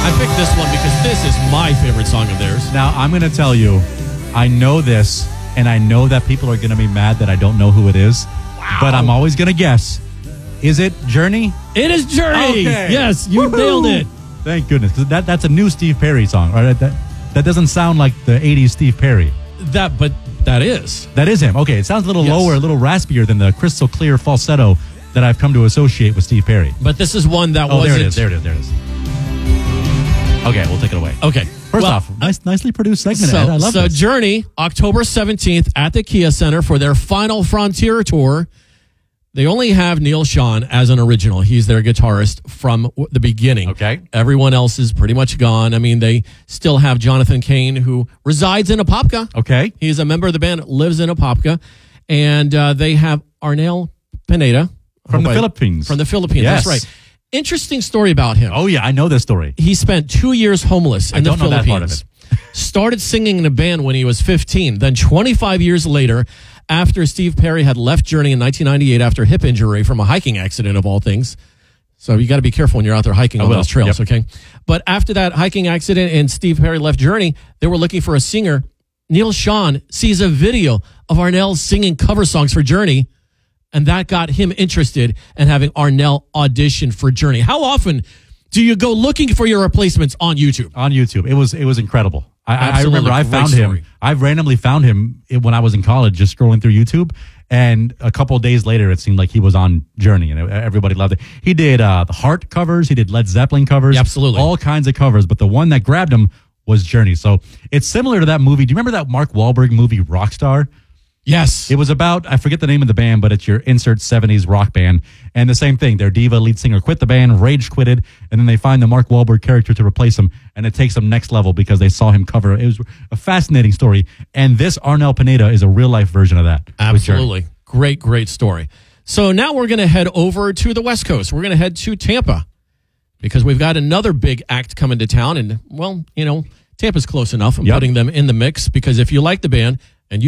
I picked this one because this is my favorite song of theirs. Now, I'm going to tell you, I know this, and I know that people are going to be mad that I don't know who it is. Wow. But I'm always going to guess. Is it Journey? It is Journey. Okay. Yes, you nailed it. Thank goodness. Because that's a new Steve Perry song. Right? That doesn't sound like the 80s Steve Perry. But that is. That is him. Okay, it sounds a little lower, a little raspier than the crystal clear falsetto that I've come to associate with Steve Perry. But this is one that wasn't. There it is. Okay, we'll take it away. Okay. First off, nicely produced segment, Ed. I love this. So Journey, October 17th at the Kia Center for their Final Frontier tour. They only have Neil Schon as an original. He's their guitarist from the beginning. Okay. Everyone else is pretty much gone. I mean, they still have Jonathan Cain, who resides in Apopka. Okay. He's a member of the band, lives in Apopka. And they have Arnel Pineda. From the Philippines. From the Philippines, yes. That's right. Interesting story about him. Oh, yeah, I know this story. He spent 2 years homeless in the Philippines. That part of it. Started singing in a band when he was 15. Then 25 years later, after Steve Perry had left Journey in 1998 after a hip injury from a hiking accident of all things. So you got to be careful when you're out there hiking on those trails, okay? But after that hiking accident and Steve Perry left Journey, they were looking for a singer. Neil Schon sees a video of Arnel singing cover songs for Journey, and that got him interested in having Arnel audition for Journey. How often do you go looking for your replacements on YouTube? On YouTube. It was incredible. I remember I found him. I randomly found him when I was in college, just scrolling through YouTube. And a couple of days later, it seemed like he was on Journey, and everybody loved it. He did the Heart covers. He did Led Zeppelin covers. Yeah, absolutely. All kinds of covers. But the one that grabbed him was Journey. So it's similar to that movie. Do you remember that Mark Wahlberg movie, Rockstar? Yes. It was about, I forget the name of the band, but it's your insert 70s rock band. And the same thing, their diva lead singer quit the band, rage quitted, and then they find the Mark Wahlberg character to replace him, and it takes them next level because they saw him cover. It was a fascinating story. And this Arnel Pineda is a real-life version of that. Absolutely. Great story. So now we're going to head over to the West Coast. We're going to head to Tampa because we've got another big act coming to town. And, well, Tampa's close enough. I'm putting them in the mix because if you like the band,